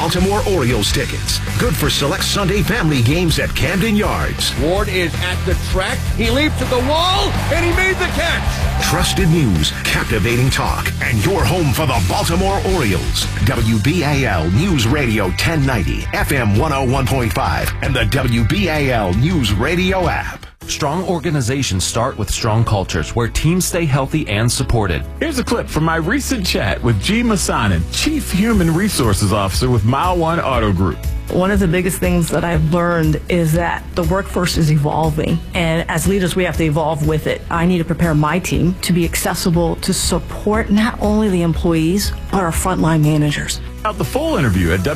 Baltimore Orioles tickets. Good for select Sunday family games at Camden Yards. Ward is at the track. He leaps at the wall, and he made the catch. Trusted news, captivating talk, and your home for the Baltimore Orioles. WBAL News Radio 1090, FM 101.5, and the WBAL News Radio app. Strong organizations start with strong cultures where teams stay healthy and supported. Here's a clip from my recent chat with G. Masanin, Chief Human Resources Officer with Mile One Auto Group. One of the biggest things that I've learned is that the workforce is evolving, and as leaders, we have to evolve with it. I need to prepare my team to be accessible to support not only the employees, but our frontline managers. Out the full interview at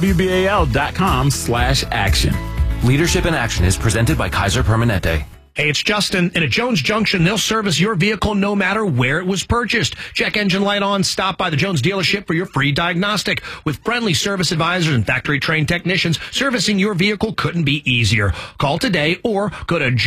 WBAL.com/action. Leadership in Action is presented by Kaiser Permanente. Hey, it's Justin. And at Jones Junction, they'll service your vehicle no matter where it was purchased. Check engine light on. Stop by the Jones dealership for your free diagnostic. With friendly service advisors and factory-trained technicians, servicing your vehicle couldn't be easier. Call today or go to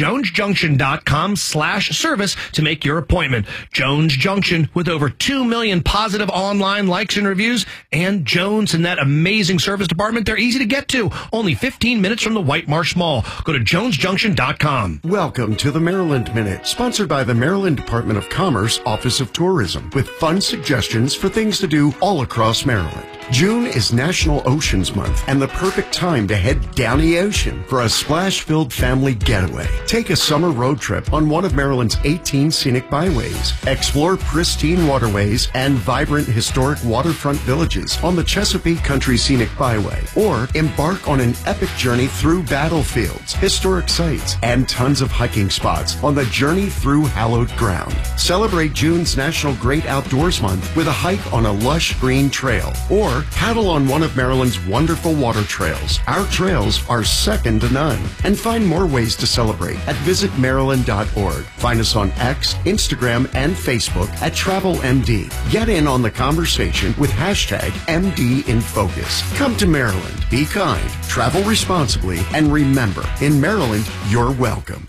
jonesjunction.com/service to make your appointment. Jones Junction, with over 2 million positive online likes and reviews. And Jones and that amazing service department, they're easy to get to. Only 15 minutes from the White Marsh Mall. Go to jonesjunction.com. Welcome to the Maryland Minute, sponsored by the Maryland Department of Commerce, Office of Tourism, with fun suggestions for things to do all across Maryland. June is National Oceans Month and the perfect time to head down the ocean for a splash-filled family getaway. Take a summer road trip on one of Maryland's 18 scenic byways. Explore pristine waterways and vibrant historic waterfront villages on the Chesapeake Country Scenic Byway. Or embark on an epic journey through battlefields, historic sites, and tons of hiking spots on the Journey Through Hallowed Ground. Celebrate June's National Great Outdoors Month with a hike on a lush green trail. Or paddle on one of Maryland's wonderful water trails. Our trails are second to none. And find more ways to celebrate at visitmaryland.org. Find us on X, Instagram, and Facebook at TravelMD. Get in on the conversation with hashtag MDInFocus. Come to Maryland. Be kind, travel responsibly, and remember, in Maryland, you're welcome.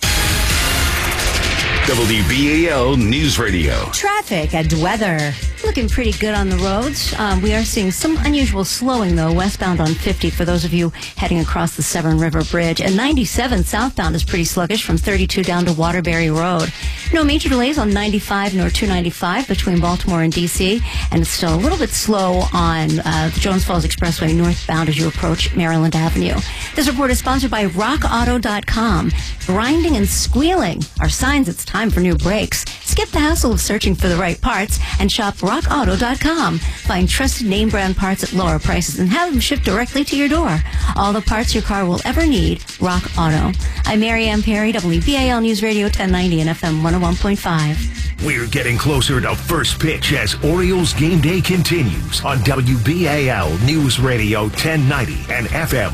WBAL News Radio. Traffic and weather. Looking pretty good on the roads. We are seeing some unusual slowing, though, westbound on 50 for those of you heading across the Severn River Bridge. And 97 southbound is pretty sluggish from 32 down to Waterbury Road. No major delays on 95 nor 295 between Baltimore and D.C. And it's still a little bit slow on the Jones Falls Expressway northbound as you approach Maryland Avenue. This report is sponsored by RockAuto.com. Grinding and squealing are signs it's time for new brakes. Skip the hassle of searching for the right parts and shop RockAuto.com. Find trusted name brand parts at lower prices and have them shipped directly to your door. All the parts your car will ever need, Rock Auto. I'm Mary Ann Perry, WBAL News Radio 1090 and FM 101.5. We're getting closer to first pitch as Orioles game day continues on WBAL News Radio 1090 and FM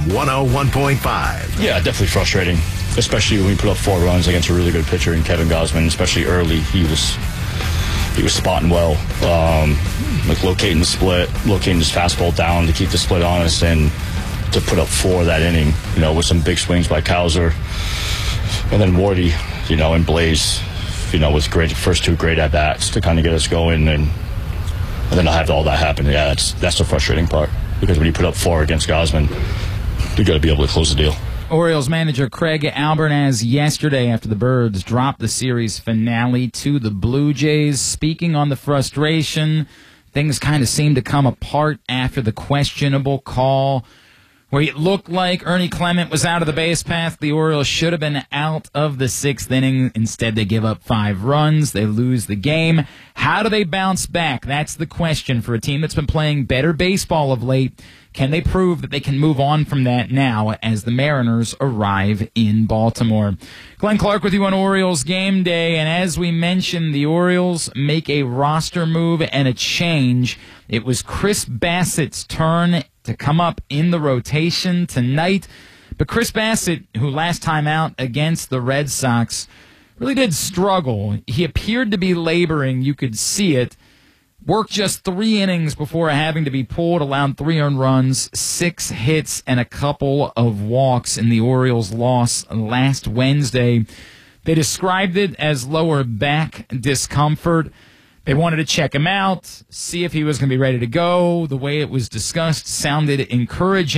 101.5. Yeah, definitely frustrating, especially when we put up 4 runs against a really good pitcher in Kevin Gausman, especially early. He was spotting well, locating the split, locating his fastball down to keep the split honest, and to put up 4 that inning, with some big swings by Cowser. And then Wardy, and Blaze, with first 2 great at-bats to kind of get us going, and then to have all that happen. Yeah, that's the frustrating part, because when you put up 4 against Gausman, you got to be able to close the deal. Orioles manager Craig Albertaz yesterday after the Birds dropped the series finale to the Blue Jays. Speaking on the frustration, things kind of seemed to come apart after the questionable call where it looked like Ernie Clement was out of the base path. The Orioles should have been out of the 6th inning. Instead, they give up 5 runs. They lose the game. How do they bounce back? That's the question for a team that's been playing better baseball of late. Can they prove that they can move on from that now as the Mariners arrive in Baltimore? Glenn Clark with you on Orioles Game Day. And as we mentioned, the Orioles make a roster move and a change. It was Chris Bassett's turn to come up in the rotation tonight. But Chris Bassett, who last time out against the Red Sox, really did struggle. He appeared to be laboring. You could see it. Worked just 3 innings before having to be pulled, allowed 3 earned runs, 6 hits, and a couple of walks in the Orioles' loss last Wednesday. They described it as lower back discomfort. They wanted to check him out, see if he was going to be ready to go. The way it was discussed sounded encouraging.